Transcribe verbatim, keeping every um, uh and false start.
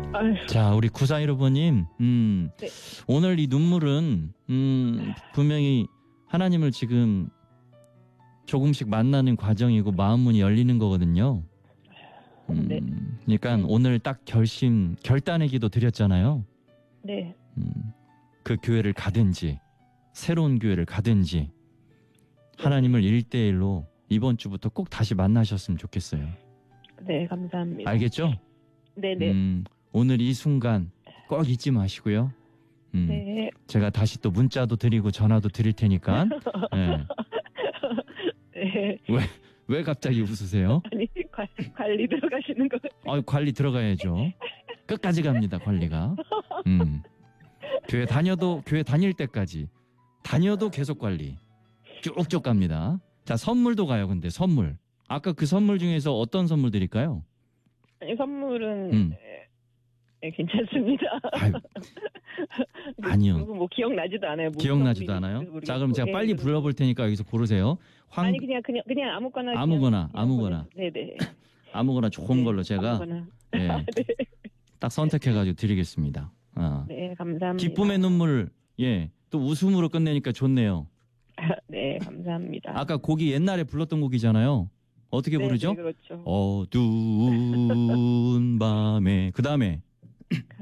아유, 자, 우리 구사일오 번님, 음, 네. 오늘 이 눈물은, 음, 분명히 하나님을 지금 조금씩 만나는 과정이고 마음문이 열리는 거거든요. 음, 네. 그러니까 오늘 딱 결심, 결단의 기도 드렸잖아요. 네. 음, 그 교회를 가든지, 새로운 교회를 가든지, 하나님을 일대일로 이번 주부터 꼭 다시 만나셨으면 좋겠어요. 네, 감사합니다. 알겠죠? 네네. 음, 오늘 이 순간 꼭 잊지 마시고요. 음, 네. 제가 다시 또 문자도 드리고 전화도 드릴 테니까. 네. 네. 왜, 왜 갑자기 웃으세요? 아니, 관, 관리 들어가시는 거 같아요. 아, 관리 들어가야죠. 끝까지 갑니다, 관리가. 음, 교회 다녀도, 교회 다닐 때까지. 다녀도 계속 관리. 쭉쭉 갑니다. 자, 선물도 가요, 근데 선물. 아까 그 선물 중에서 어떤 선물 드릴까요? 아니, 선물은 음. 네, 괜찮습니다. 아유, 아니요. 누구 뭐 기억나지도 않아요. 무슨 기억나지도 선물인지 않아요? 모르겠고. 자, 그럼 제가 예, 빨리 그럼- 불러볼 테니까 여기서 고르세요. 황, 아니 그냥 그냥 그냥 아무거나 그냥- 아무거나, 그냥 아무거나. 보내- 네네. 아무거나 좋은 네, 걸로 제가 아무거나. 예, 네. 딱 선택해가지고 드리겠습니다. 어. 네, 감사합니다. 기쁨의 눈물, 예, 또 웃음으로 끝내니까 좋네요. 네, 감사합니다. 아까 곡이 옛날에 불렀던 곡이잖아요. 어떻게 네, 부르죠? 네, 그렇죠. 어두운 밤에. 그 다음에